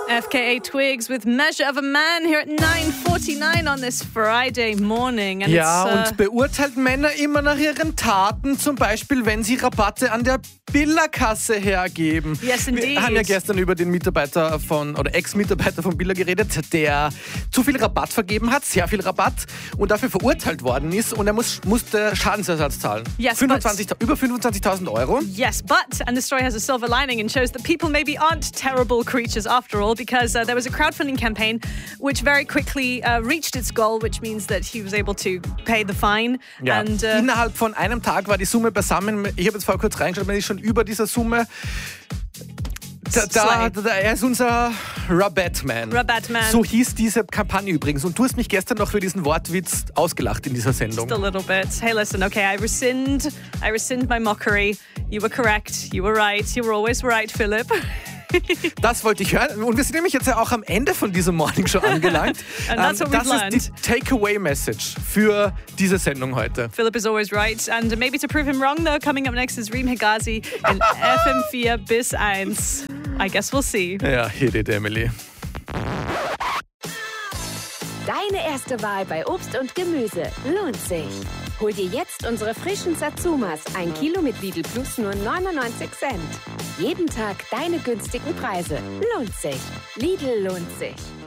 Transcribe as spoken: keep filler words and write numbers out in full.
F K A Twigs with Measure of a Man here at nine forty-nine on this Friday morning. And ja, it's, uh, und beurteilt Männer immer nach ihren Taten, zum Beispiel, wenn sie Rabatte an der Billa-Kasse hergeben. Yes, indeed. Wir haben ja gestern über den Mitarbeiter von, oder Ex-Mitarbeiter von Billa geredet, der zu viel Rabatt vergeben hat, sehr viel Rabatt, und dafür verurteilt worden ist, und er muss, musste Schadensersatz zahlen. Yes, fünfundzwanzig, über fünfundzwanzigtausend Euro. Yes, but, and the story has a silver lining and shows that people maybe aren't terrible creatures after all, because uh, there was a crowdfunding campaign which very quickly uh, reached its goal, which means that he was able to pay the fine. Ja. And, uh, Innerhalb von einem Tag war die Summe beisammen. Ich habe jetzt vorher kurz reingeschaut, man ist schon über dieser Summe. Da, da, da, er ist unser Rabattman. Rabattman. So hieß diese Kampagne übrigens. Und du hast mich gestern noch für diesen Wortwitz ausgelacht in dieser Sendung. Just a little bit. Hey, listen, okay, I rescind, I rescind my mockery. You were correct, you were right, you were always right, Philip. Das wollte ich hören. Und wir sind nämlich jetzt ja auch am Ende von dieser Morning Show angelangt. And that's what we've das learned. ist die Takeaway-Message für diese Sendung heute. Philip is always right. And maybe to prove him wrong, though, coming up next is Reem Higazi in F M vier bis eins. I guess we'll see. Ja, hit it, Emily. Deine erste Wahl bei Obst und Gemüse lohnt sich. Hol dir jetzt unsere frischen Satsumas, ein Kilo mit Lidl Plus nur neunundneunzig Cent. Jeden Tag deine günstigen Preise. Lohnt sich. Lidl lohnt sich.